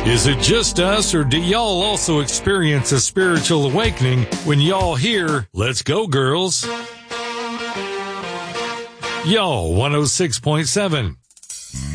Is it just us, or do y'all also experience a spiritual awakening when y'all hear, "Let's go, girls"? Y'all 106.7.